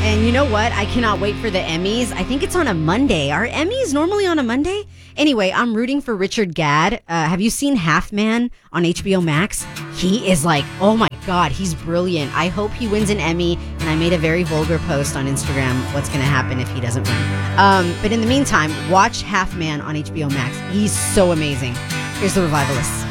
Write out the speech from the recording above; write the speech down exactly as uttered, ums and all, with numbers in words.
And you know what? I cannot wait for the Emmys. I think it's on a Monday. Are Emmys normally on a Monday? Anyway, I'm rooting for Richard Gadd. Uh, have you seen Half Man on H B O Max? He is like, oh my God, he's brilliant. I hope he wins an Emmy. And I made a very vulgar post on Instagram. What's going to happen if he doesn't win? Um, but in the meantime, watch Half Man on H B O Max. He's so amazing. Here's The Revivalists.